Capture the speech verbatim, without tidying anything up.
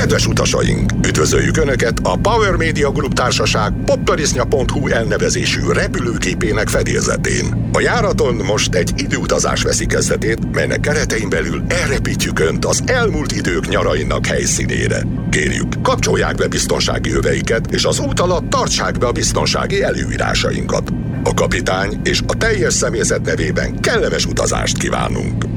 Kedves utasaink, üdvözöljük Önöket a Power Media Group társaság poptarisznya pont hu elnevezésű repülőgépének fedélzetén. A járaton most egy időutazás veszi kezdetét, melynek keretein belül elrepítjük Önt az elmúlt idők nyarainak helyszínére. Kérjük, kapcsolják be biztonsági öveiket, és az út alatt tartsák be a biztonsági előírásainkat. A kapitány és a teljes személyzet nevében kellemes utazást kívánunk!